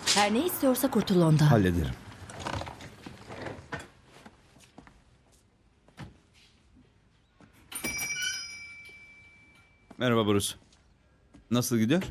Her ne istiyorsa kurtul ondan. Hallederim. Merhaba Bruce. Nasıl gidiyor?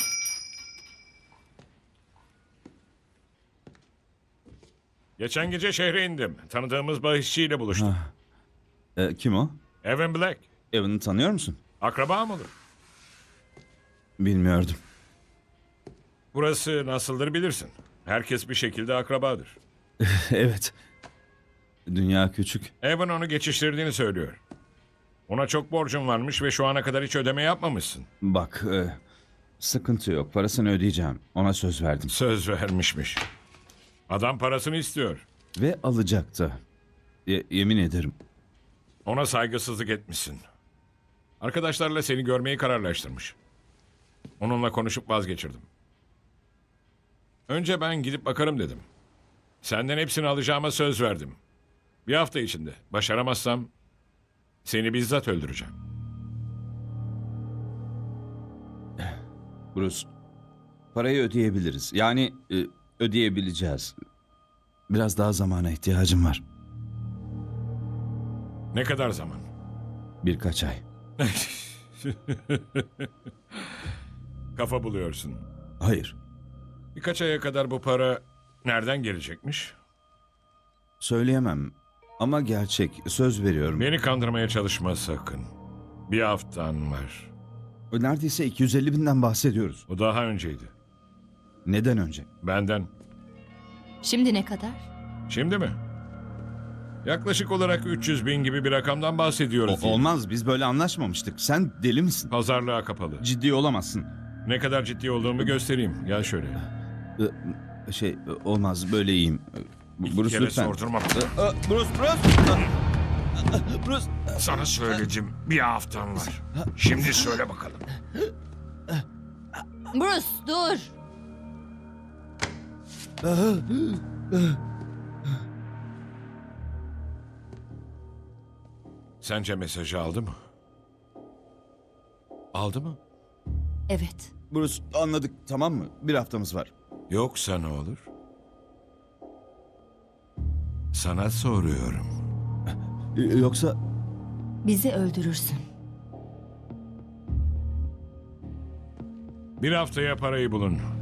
Geçen gece şehre indim. Tanıdığımız bahisçiyle buluştum. Kim o? Evan Black. Evan'ı tanıyor musun? Akraba mı olur? Bilmiyordum. Burası nasıldır bilirsin. Herkes bir şekilde akrabadır. Evet. Dünya küçük. Evan onu geçiştirdiğini söylüyor. Ona çok borcun varmış ve şu ana kadar hiç ödeme yapmamışsın. Bak, sıkıntı yok. Parasını ödeyeceğim. Ona söz verdim. Söz vermişmiş. Adam parasını istiyor. Ve alacak da. Yemin ederim. Ona saygısızlık etmişsin. Arkadaşlarla seni görmeyi kararlaştırmış. Onunla konuşup vazgeçirdim. Önce ben gidip bakarım dedim. Senden hepsini alacağıma söz verdim. Bir hafta içinde. Başaramazsam seni bizzat öldüreceğim. Bruce, parayı ödeyebiliriz. Yani ödeyebileceğiz. Biraz daha zamana ihtiyacım var. Ne kadar zaman? Birkaç ay. Kafa buluyorsun. Hayır. Birkaç aya kadar bu para nereden gelecekmiş? Söyleyemem. Ama gerçek. Söz veriyorum. Beni kandırmaya çalışma sakın. Bir haftan var. Neredeyse 250 binden bahsediyoruz. Bu daha önceydi. Neden önce? Benden. Şimdi ne kadar? Şimdi mi? Yaklaşık olarak 300 bin gibi bir rakamdan bahsediyoruz. Olmaz. Biz böyle anlaşmamıştık. Sen deli misin? Pazarlığa kapalı. Ciddi olamazsın. Ne kadar ciddi olduğumu göstereyim. Gel şöyle. Olmaz. Böyle iyiyim. İki Bruce kere lütfen. sordurma. Bruce. Bruce. Sana söyledim. Bir haftan var. Şimdi söyle bakalım. Bruce dur. Sence mesajı aldı mı? Aldı mı? Evet. Bruce, anladık, tamam mı? Bir haftamız var. Yoksa ne olur? Sana soruyorum. Yoksa Bizi öldürürsün. Bir haftaya parayı bulun.